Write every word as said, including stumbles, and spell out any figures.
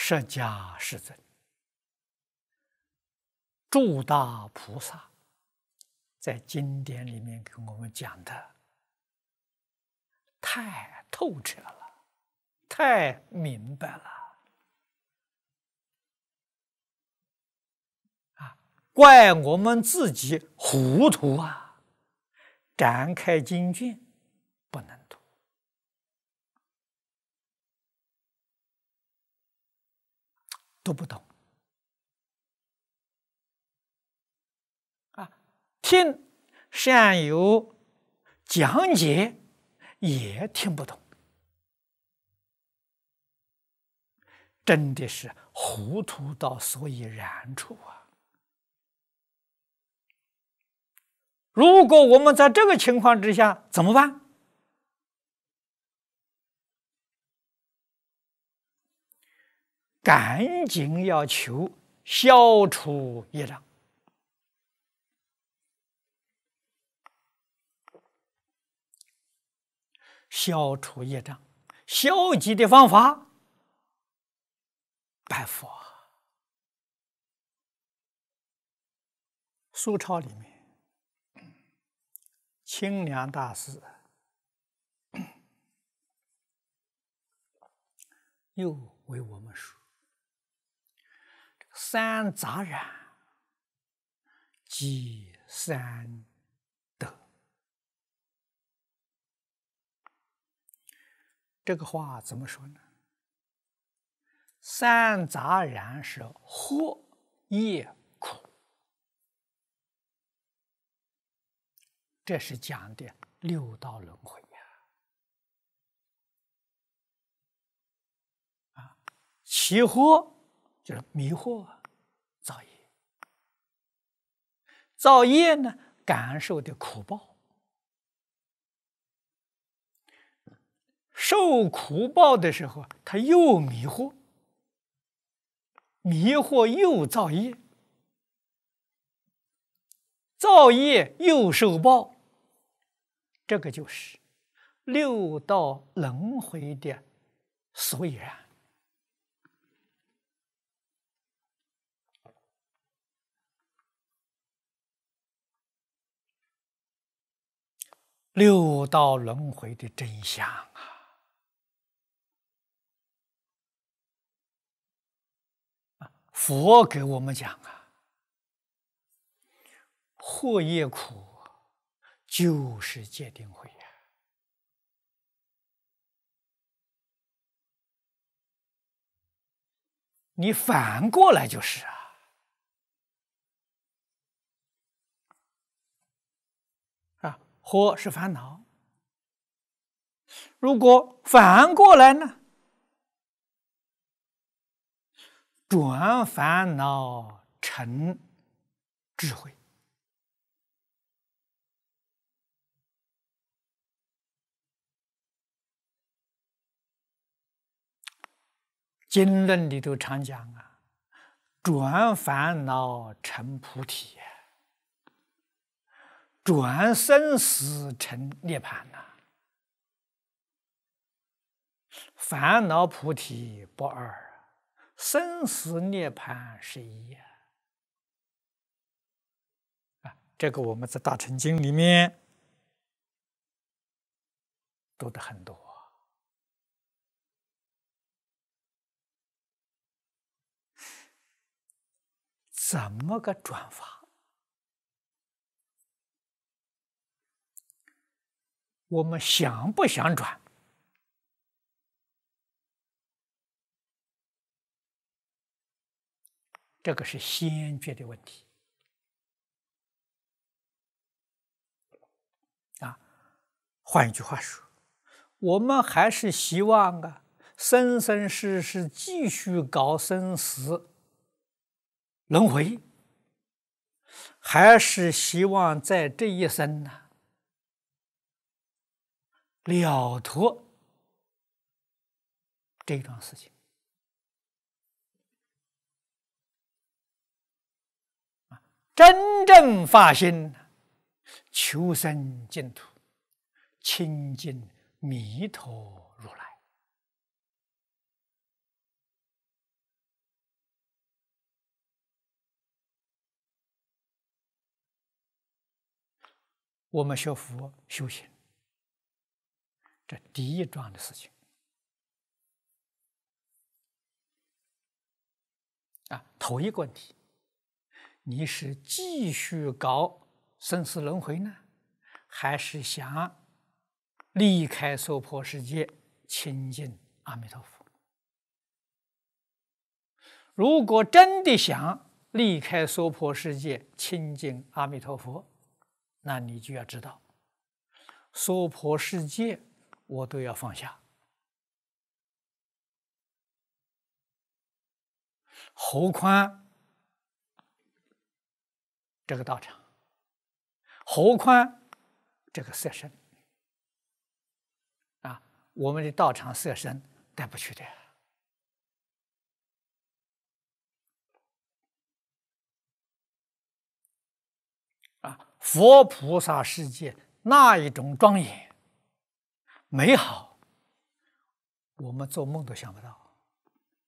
释迦世尊、诸大菩萨在经典里面给我们讲的太透彻了，太明白了啊！怪我们自己糊涂啊！展开经卷不能读读不懂啊，听善友讲解也听不懂，真的是糊涂到所以然处啊！如果我们在这个情况之下怎么办？赶紧要求消除业障。消除业障，消极的方法，拜佛。苏钞里面，清凉大师又为我们说：三杂染，即三德。这个话怎么说呢？三杂染是惑业苦，这是讲的六道轮回呀。啊，起惑就是迷惑造业，造业呢感受的苦报，受苦报的时候，他又迷惑，迷惑又造业，造业又受报，这个就是六道轮回的所以然。六道轮回的真相啊！佛给我们讲啊，惑业苦就是戒定慧呀。你反过来就是啊。啊，惑是烦恼，如果反过来呢？转烦恼成智慧。经论里头常讲啊，转烦恼成菩提，转生死成涅槃呐、啊。烦恼菩提不二，生死涅槃是一啊！这个我们在《大乘经》里面读的很多。怎么个转法？我们想不想转？这个是先决的问题啊！换一句话说，我们还是希望啊，生生世世继续搞生死轮回，还是希望在这一生呢、啊、了脱这桩事情。真正发心，求生净土，亲近弥陀如来。 我们学佛修行，这第一桩的事情啊。头一个问题，你是继续搞生死轮回呢，还是想离开娑婆世界，亲近阿弥陀佛？如果真的想离开娑婆世界，亲近阿弥陀佛，那你就要知道，娑婆世界我都要放下，何况这个道场，何况这个色身啊，我们的道场色身带不去的。啊，佛菩萨世界那一种庄严、美好，我们做梦都想不到。